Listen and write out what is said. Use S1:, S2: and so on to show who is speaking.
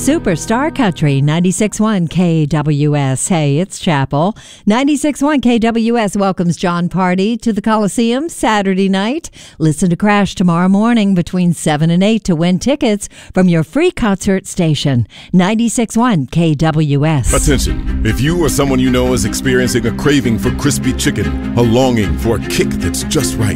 S1: Superstar Country, 96.1 KWS. Hey, it's Chapel. 96.1 KWS welcomes John Party to the Coliseum Saturday night. Listen to Crash tomorrow morning between 7 and 8 to win tickets from your free concert station. 96.1 KWS.
S2: Attention. If you or someone you know is experiencing a craving for crispy chicken, a longing for a kick that's just right,